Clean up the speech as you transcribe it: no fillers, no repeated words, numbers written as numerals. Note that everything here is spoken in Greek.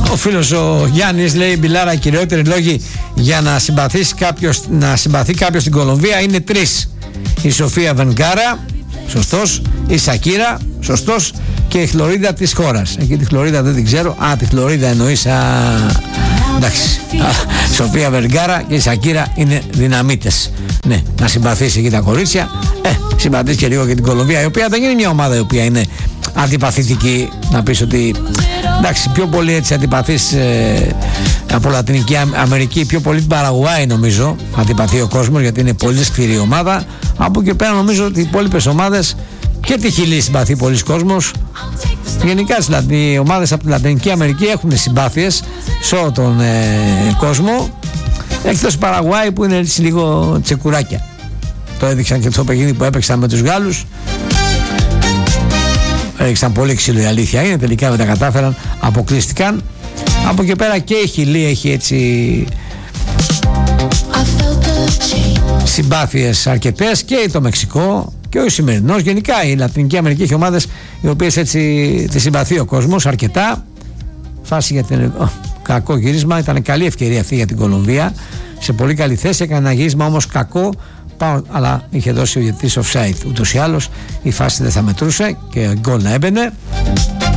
Ο φίλος ο Γιάννης λέει: Μπιλάρα, κυριότεροι λόγοι για να συμπαθεί κάποιος στην Κολομβία είναι 3. Η Σοφία Βενγκάρα, σωστός. Η Σακύρα, σωστός. Και η χλωρίδα της χώρας. Εκεί τη χλωρίδα δεν την ξέρω. Τη χλωρίδα εννοείς. Εντάξει. Σοφία Βενγκάρα και η Σακύρα είναι δυναμίτες. Ναι, να συμπαθήσει εκεί τα κορίτσια. Συμπαθείς και λίγο και την Κολομβία, η οποία δεν είναι μια ομάδα η οποία είναι αντιπαθητική. Να πεις ότι εντάξει, πιο πολύ έτσι αντιπαθείς από Λατινική Αμερική, πιο πολύ την Παραγουάη νομίζω αντιπαθεί ο κόσμος, γιατί είναι πολύ σκληρή ομάδα. Από εκεί πέρα νομίζω ότι οι υπόλοιπες ομάδες, και τη Χιλή συμπαθεί πολλοί κόσμος. Γενικά οι ομάδες από τη Λατινική Αμερική έχουν συμπάθειες σε όλο τον κόσμο, εκτός Παραγουάη που είναι έτσι λίγο τσεκουράκια. Το έδειξαν και το παιχνίδι που έπαιξαν με τους Γάλλους. Έδειξαν πολύ ξύλο, η αλήθεια είναι. Τελικά δεν τα κατάφεραν, αποκλείστηκαν. Από εκεί πέρα και η Χιλή έχει έτσι συμπάθειες αρκετές, και το Μεξικό και ο Ισημερινός. Γενικά η Λατινική Αμερική έχει ομάδες οι οποίες έτσι τη συμπαθεί ο κόσμος αρκετά. Φάση για την κακό γύρισμα, ήταν καλή ευκαιρία αυτή για την Κολομβία, σε πολύ καλή θέση, έκανε ένα γύρισμα όμως κακό, αλλά είχε δώσει ο διαιτητής offside. Ούτως ή άλλως η φάση δεν θα μετρούσε και γκολ να έμπαινε.